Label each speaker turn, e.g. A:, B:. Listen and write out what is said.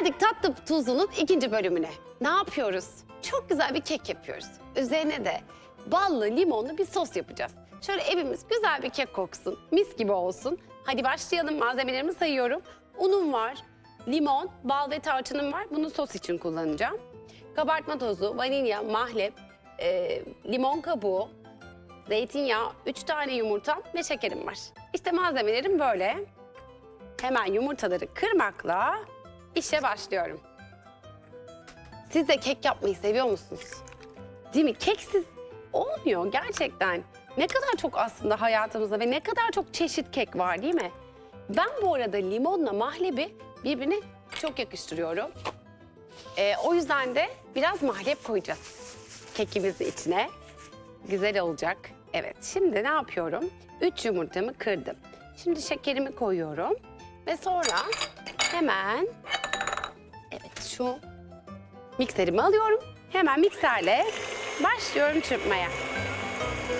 A: Geldik tatlı tuzlunun ikinci bölümüne. Ne yapıyoruz? Çok güzel bir kek yapıyoruz. Üzerine de ballı, limonlu bir sos yapacağız. Şöyle evimiz güzel bir kek koksun, mis gibi olsun. Hadi başlayalım. Malzemelerimi sayıyorum. Unum var, limon, bal ve tarçınım var. Bunu sos için kullanacağım. Kabartma tozu, vanilya, mahlep, limon kabuğu, zeytinyağı, 3 tane yumurtam ve şekerim var. İşte malzemelerim böyle. Hemen yumurtaları kırmakla işe başlıyorum. Siz de kek yapmayı seviyor musunuz? Değil mi? Keksiz olmuyor gerçekten. Ne kadar çok aslında hayatımızda ve ne kadar çok çeşit kek var değil mi? Ben bu arada limonla mahlebi birbirine çok yakıştırıyorum. O yüzden de biraz mahlep koyacağız kekimizin içine. Güzel olacak. Evet, şimdi ne yapıyorum? 3 yumurtamı kırdım. Şimdi şekerimi koyuyorum. Ve sonra hemen şu mikserimi alıyorum. Hemen mikserle başlıyorum çırpmaya.